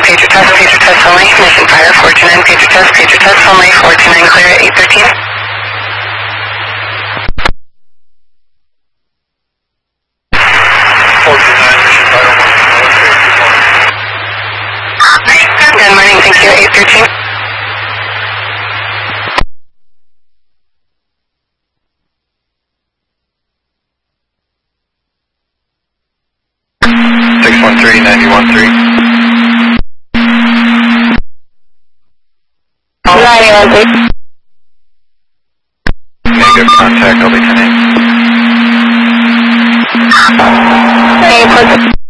pager test only, mission fire 429, pager test only, 429 clear at 813. Good morning, thank you, 813. Negative contact, I'll be 10-8.